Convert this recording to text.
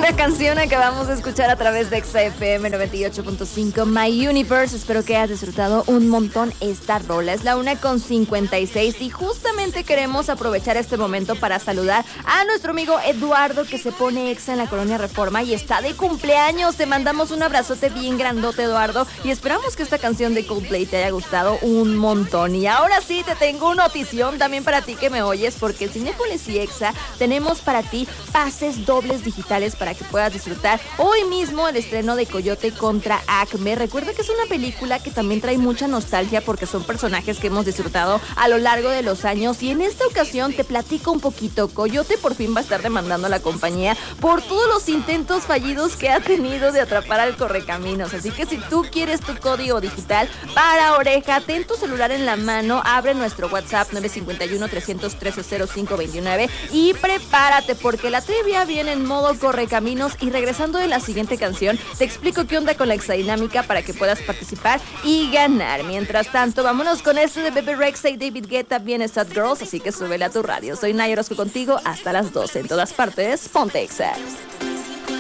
Buena canción acabamos de escuchar a través de XFM 98.5 My Universe. Espero que hayas disfrutado un montón esta rola. Es la 1:56 y justamente queremos aprovechar este momento para saludar a nuestro amigo Eduardo, que se pone exa en la Colonia Reforma y está de cumpleaños. Te mandamos un abrazote bien grandote, Eduardo, y esperamos que esta canción de Coldplay te haya gustado un montón. Y ahora sí te tengo una notición también para ti que me oyes, porque en Cinépolis y Exa tenemos para ti pases dobles digitales para que puedas disfrutar hoy mismo el estreno de Coyote contra Acme. Recuerda que es una película que también trae mucha nostalgia porque son personajes que hemos disfrutado a lo largo de los años, y en esta ocasión te platico un poquito. Coyote por fin va a estar demandando a la compañía por todos los intentos fallidos que ha tenido de atrapar al Correcaminos. Así que si tú quieres tu código digital para Oreja, ten tu celular en la mano, abre nuestro WhatsApp 951-313-0529 y prepárate porque la trivia viene en modo Correcaminos. Y regresando de la siguiente canción, te explico qué onda con la exadinámica para que puedas participar y ganar. Mientras tanto, vámonos con este de Bebe Rexha y David Guetta, viene Sad Girls, así que súbele a tu radio. Soy Naya Orozco contigo hasta las 12 en todas partes. Ponte Exa.